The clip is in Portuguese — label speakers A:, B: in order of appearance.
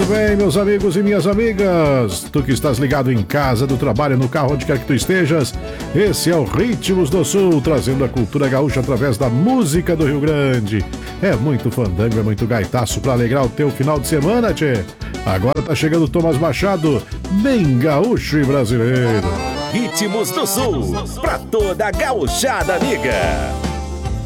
A: bem, meus amigos e minhas amigas? Tu que estás ligado em casa, do trabalho, no carro, onde quer que tu estejas. Esse é o Ritmos do Sul, trazendo a cultura gaúcha através da música do Rio Grande. É muito fandango, é muito gaitaço pra alegrar o teu final de semana, tchê. Agora tá chegando o Thomas Machado, bem gaúcho e brasileiro.
B: Ritmos do Sul, pra toda a gauchada amiga.